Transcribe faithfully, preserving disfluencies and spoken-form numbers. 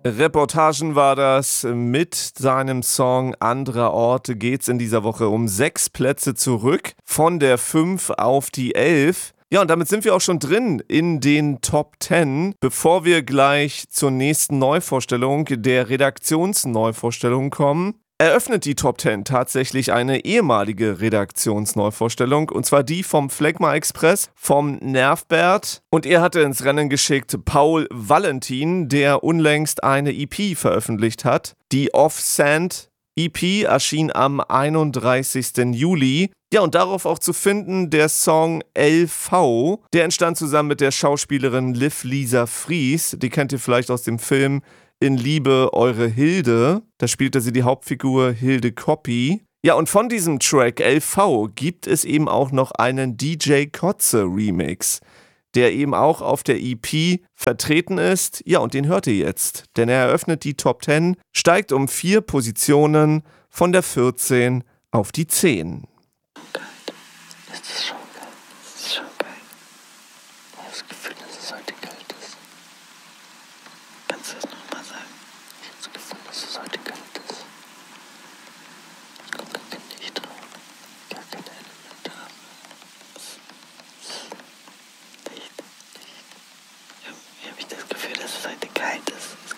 Reportagen war das. Mit seinem Song Anderer Orte geht's in dieser Woche um sechs Plätze zurück, von der fünf auf die elf. Ja, und damit sind wir auch schon drin in den Top zehn. Bevor wir gleich zur nächsten Neuvorstellung, der Redaktionsneuvorstellung kommen, eröffnet die Top zehn tatsächlich eine ehemalige Redaktionsneuvorstellung, und zwar die vom Phlegma Express, vom Nervbert. Und er hatte ins Rennen geschickt Paul Valentin, der unlängst eine E P veröffentlicht hat. Die Off-Sand E P erschien am einunddreißigsten Juli. Ja, und darauf auch zu finden der Song L V. Der entstand zusammen mit der Schauspielerin Liv Lisa Fries. Die kennt ihr vielleicht aus dem Film In Liebe, eure Hilde. Da spielte sie die Hauptfigur Hilde Koppi. Ja, und von diesem Track L V gibt es eben auch noch einen D J Kotze Remix, der eben auch auf der E P vertreten ist. Ja, und den hört ihr jetzt, denn er eröffnet die Top zehn, steigt um vier Positionen von der vierzehn auf die zehn. Das ist schon geil. Das ist schon geil. Ich habe das Gefühl, dass es heute kalt ist. Kannst du das nochmal sagen? Ich habe das Gefühl, dass es heute kalt ist. Es kommt gar kein Licht drauf. Gar keine Elementare. Es ist dicht, dicht. Ich habe hab ich das Gefühl, dass es heute kalt ist. Es